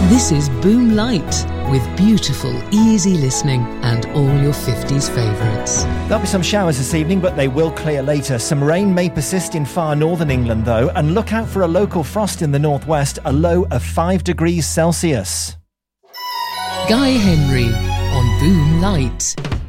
This is Boom Light, with beautiful, easy listening and all your 50s favourites. There'll be some showers this evening, but they will clear later. Some rain may persist in far northern England, though, and look out for a local frost in the northwest, a low of 5 degrees Celsius. Guy Henry on Boom Light.